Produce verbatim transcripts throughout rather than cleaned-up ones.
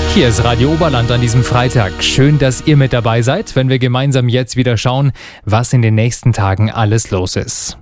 Hier ist Radio Oberland an diesem Freitag. Schön, dass ihr mit dabei seid, wenn wir gemeinsam jetzt wieder schauen, was in den nächsten Tagen alles los ist.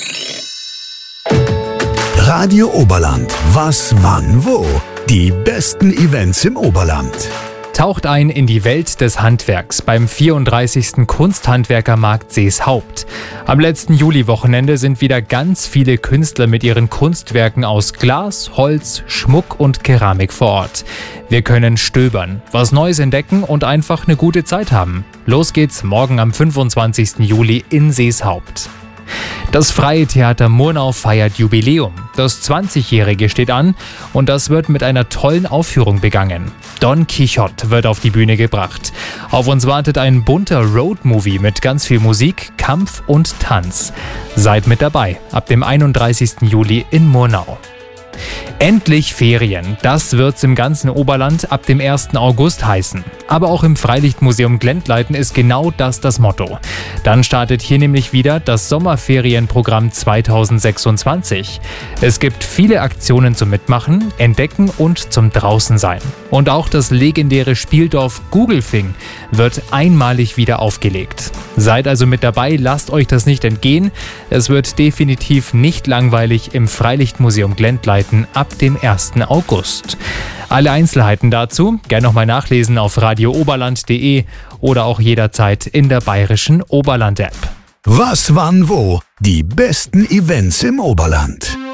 Radio Oberland. Was, wann, wo? Die besten Events im Oberland. Taucht ein in die Welt des Handwerks beim vierunddreißigsten Kunsthandwerkermarkt Seeshaupt. Am letzten Juliwochenende sind wieder ganz viele Künstler mit ihren Kunstwerken aus Glas, Holz, Schmuck und Keramik vor Ort. Wir können stöbern, was Neues entdecken und einfach eine gute Zeit haben. Los geht's morgen am fünfundzwanzigsten Juli in Seeshaupt. Das Freie Theater Murnau feiert Jubiläum. Das zwanzigjährige steht an und das wird mit einer tollen Aufführung begangen. Don Quixote wird auf die Bühne gebracht. Auf uns wartet ein bunter Roadmovie mit ganz viel Musik, Kampf und Tanz. Seid mit dabei, ab dem einunddreißigsten Juli in Murnau. Endlich Ferien, das wird's im ganzen Oberland ab dem ersten August heißen. Aber auch im Freilichtmuseum Glendleiten ist genau das das Motto. Dann startet hier nämlich wieder das Sommerferienprogramm zweitausendsechsundzwanzig. Es gibt viele Aktionen zum Mitmachen, Entdecken und zum Draußensein. Und auch das legendäre Spieldorf Gugelfing wird einmalig wieder aufgelegt. Seid also mit dabei, lasst euch das nicht entgehen. Es wird definitiv nicht langweilig im Freilichtmuseum Glendleiten ab dem ersten August. Alle Einzelheiten dazu gerne nochmal nachlesen auf radio oberland punkt de oder auch jederzeit in der bayerischen Oberland-App. Was, wann, wo? Die besten Events im Oberland.